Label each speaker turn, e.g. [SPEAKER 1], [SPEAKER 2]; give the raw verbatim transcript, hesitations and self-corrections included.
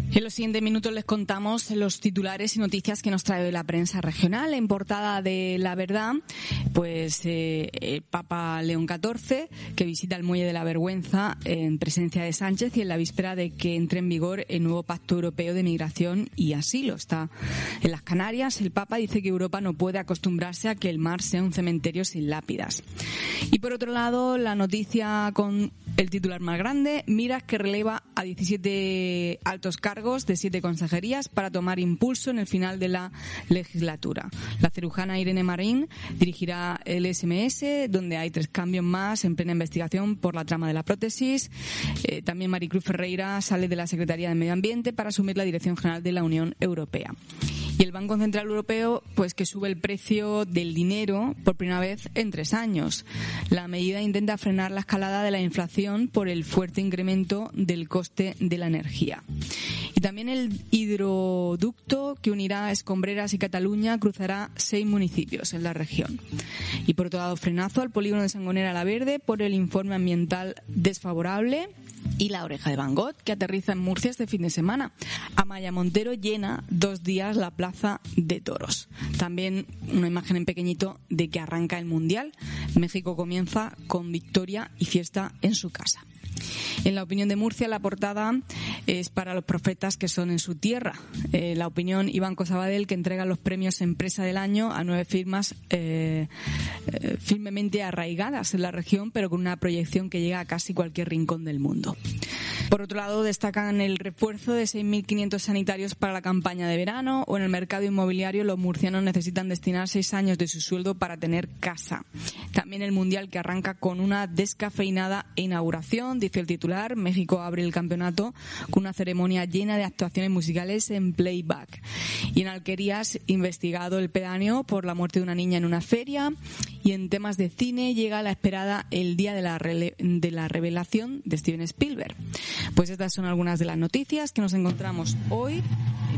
[SPEAKER 1] En los siguientes minutos les contamos los titulares y noticias que nos trae hoy la prensa regional. En portada de La Verdad, pues eh, el Papa León catorce, que visita el Muelle de la Vergüenza en presencia de Sánchez y en la víspera de que entre en vigor el nuevo Pacto Europeo de Migración y Asilo. Está en las Canarias. El Papa dice que Europa no puede acostumbrarse a que el mar sea un cementerio sin lápidas. Y por otro lado, la noticia con el titular más grande: Miras que releva a diecisiete altos cargos de siete consejerías para tomar impulso en el final de la legislatura. La cirujana Irene Marín dirigirá el S M S, donde hay tres cambios más en plena investigación por la trama de la prótesis. Eh, también Maricruz Ferreira sale de la Secretaría de Medio Ambiente para asumir la Dirección General de la Unión Europea. Y el Banco Central Europeo, pues que sube el precio del dinero por primera vez en tres años. La medida intenta frenar la escalada de la inflación por el fuerte incremento del coste de la energía. Y también el hidroducto que unirá Escombreras y Cataluña cruzará seis municipios en la región. Y por otro lado, frenazo al polígono de Sangonera la Verde por el informe ambiental desfavorable. Y La Oreja de Van Gogh, que aterriza en Murcia este fin de semana. Amaya Montero llena dos días la Plaza de Toros. También una imagen en pequeñito de que arranca el Mundial. México comienza con victoria y fiesta en su casa. En La Opinión de Murcia, la portada es para los profetas que son en su tierra. Eh, La Opinión y Banco Sabadell, que entregan los premios Empresa del Año a nueve firmas eh, eh, firmemente arraigadas en la región, pero con una proyección que llega a casi cualquier rincón del mundo. Por otro lado, destacan el refuerzo de seis mil quinientos sanitarios para la campaña de verano, o en el mercado inmobiliario los murcianos necesitan destinar seis años de su sueldo para tener casa. También el Mundial, que arranca con una descafeinada inauguración, dice el titular. México abre el campeonato con una ceremonia llena de actuaciones musicales en playback. Y en Alquerías, investigado el pedáneo por la muerte de una niña en una feria. Y en temas de cine, llega la esperada el día de la, rele- de la revelación de Steven Spielberg. Pues estas son algunas de las noticias que nos encontramos hoy